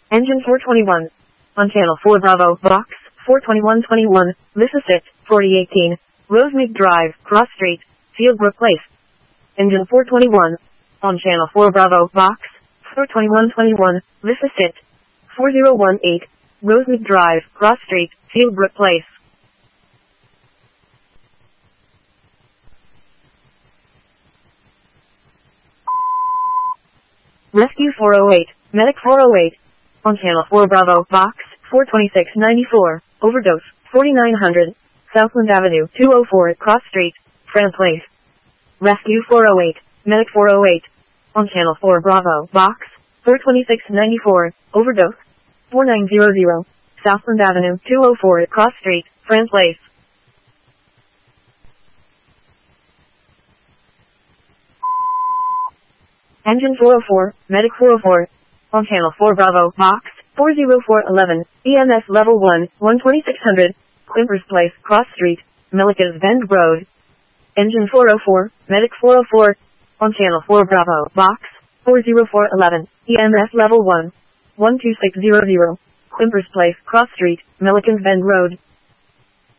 Engine 421. On Channel 4 Bravo, Box 42121, Lissasit, 4018, Rosemead Drive, Cross Street, Fieldbrook Place. Engine 421. On Channel 4 Bravo, Box 42121, Lissasit, 4018, Rosemead Drive, Cross Street, Fieldbrook Place. Rescue 408, Medic 408. On Channel 4 Bravo, Box 42694, Overdose, 4900, Southland Avenue, 204, Cross Street, Fran Place. Rescue 408, Medic 408. On Channel 4 Bravo, Box 42694, Overdose, 4900, Southland Avenue, 204, Cross Street, Fran Place. Engine 404, Medic 404. On Channel 4 Bravo, Box 40411, EMS Level 1, 12600, Quimpers Place, Cross Street, Milliken's Bend Road. Engine 404, Medic 404. On Channel 4 Bravo, Box 40411, EMS Level 1, 12600, Quimpers Place, Cross Street, Milliken's Bend Road.